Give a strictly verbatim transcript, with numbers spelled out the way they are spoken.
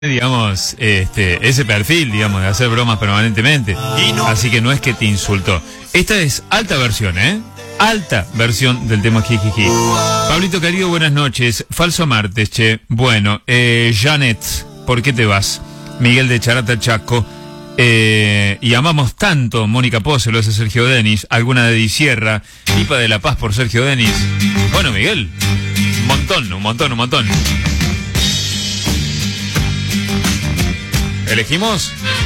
digamos, este, ese perfil, digamos, de hacer bromas permanentemente. Así que no es que te insultó. Esta es alta versión, ¿eh? Alta versión del tema Jijiji. Pablito querido, buenas noches. Falso martes, che. Bueno, eh, Janet, ¿por qué te vas? Miguel de Charata Chaco. Eh, y amamos tanto Mónica Pose, lo hace Sergio Denis. Alguna de Di Sierra. Tipa de La Paz por Sergio Denis. Bueno, Miguel, un montón, un montón, un montón. ¿Elegimos?